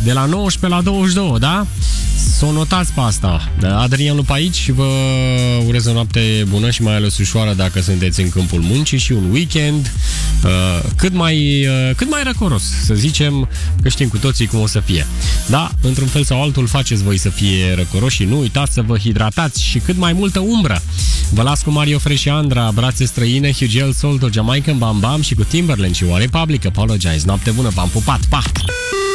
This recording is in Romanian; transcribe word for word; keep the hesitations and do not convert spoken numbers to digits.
de la nouăsprezece la douăzeci și doi, da? Să o notați pe asta. Adrian Lupa aici și vă urez o noapte bună și mai ales ușoară dacă sunteți în câmpul muncii și un weekend uh, cât mai uh, cât mai răcoros, să zicem, că știm cu toții cum o să fie. Da, într-un fel sau altul faceți voi să fie răcoros și nu uitați să vă hidratați și cât mai multă umbră. Vă las cu Mario Fresh și Andra, Brațe străine, Hugel Solto, Jamaican Bam Bam și cu Timberland și One Republic, Apologize. Noapte bună, v-am pupat, pa!